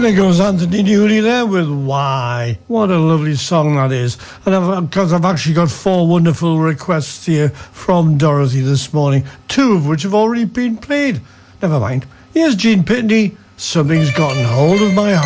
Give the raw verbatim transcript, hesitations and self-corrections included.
And there goes Anthony Newley there with Why. What a lovely song that is. And because I've, I've actually got four wonderful requests here from Dorothy this morning, two of which have already been played. Never mind. Here's Gene Pitney, Something's Gotten Hold of My Heart.